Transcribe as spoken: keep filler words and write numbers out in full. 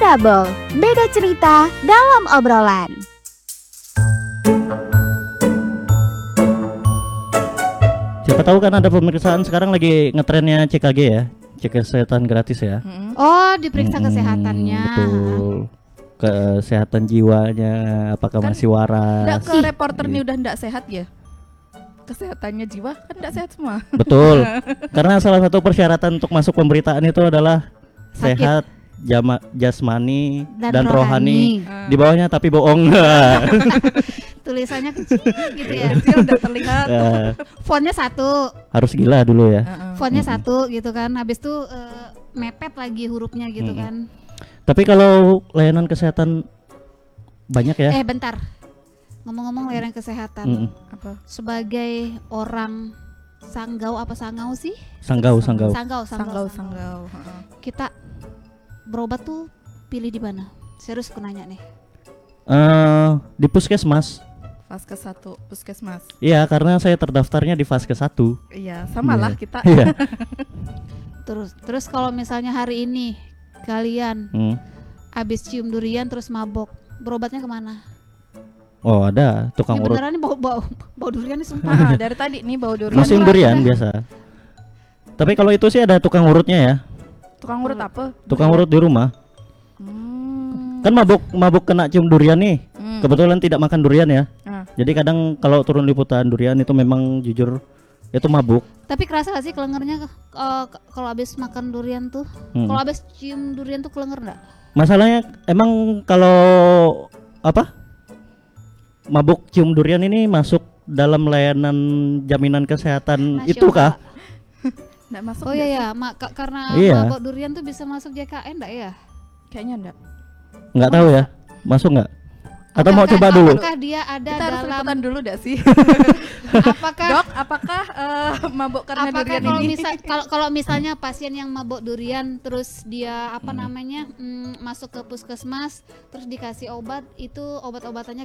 Obrobrable, beda cerita dalam obrolan. Siapa tahu kan ada pemeriksaan sekarang lagi ngetrennya C K G ya, cek kesehatan gratis ya. Oh, diperiksa Mm-mm, kesehatannya. Betul. Kesehatan jiwanya, apakah Kan masih waras? Nggak ke reporter nih udah nggak sehat ya? Kesehatannya jiwa kan nggak sehat semua. Betul. Karena salah satu persyaratan untuk masuk pemberitaan itu adalah Sakit. sehat jama, jasmani dan, Dan rohani. rohani. Di bawahnya tapi bohong. Tulisannya kecil gitu ya. Kecil udah terlihat. Eh, Fontnya satu, harus gila dulu ya. Heeh. fontnya Mm-mm. satu gitu kan. Habis itu eh, mepet lagi hurufnya gitu Mm-mm. kan. Tapi kalau layanan kesehatan banyak ya. Eh bentar. Ngomong-ngomong layanan kesehatan. Mm-mm. Apa? Sebagai orang sanggau apa sangau sih? Sanggau, sanggau. Sanggau, sanggau, Sanggau, sanggau. Heeh. Kita berobat tuh pilih di mana? Serius aku nanya nih. Eh, di puskesmas. Vaskes satu, puskesmas. Iya, karena saya terdaftarnya di Vaskes satu. Iya, sama Iya. lah kita. Iya. Terus terus kalau misalnya hari ini kalian Hmm. habis cium durian terus mabok, berobatnya kemana? Oh, ada tukang Ini urut. beneran nih bau bau bau durian nih sumpah. Ah, dari tadi nih bau durian. Musim Murah durian udah. biasa. Tapi kalau itu sih ada tukang urutnya ya. Tukang urut apa? Tukang urut di rumah. Hmm. Kan mabuk mabuk kena cium durian nih. Hmm. Kebetulan tidak makan durian ya. Ah. Jadi kadang kalau turun liputan durian itu memang jujur itu mabuk. Tapi kerasa gak sih kelengernya eh, k- kalau habis makan durian tuh? Hmm. Kalau habis cium durian tuh kelenger enggak? Masalahnya emang kalau apa? Mabuk cium durian ini masuk dalam layanan jaminan kesehatan Nasional. itu kah? Nggak masuk. Oh nggak iya sih? ya, ma- ka- karena Iya. mabok durian tuh bisa masuk J K N enggak ya? Kayaknya enggak. Nggak tahu ya. Masuk nggak? Atau mau Apakah- coba dulu? Apakah dia ada Kita harus dalam liputan dulu dah sih. apakah Dok, apakah eh, mabuk karena apakah durian kalau ini? misal kalau kalau misalnya pasien yang mabok durian terus dia apa namanya mm, masuk ke puskesmas terus dikasih obat itu obat-obatannya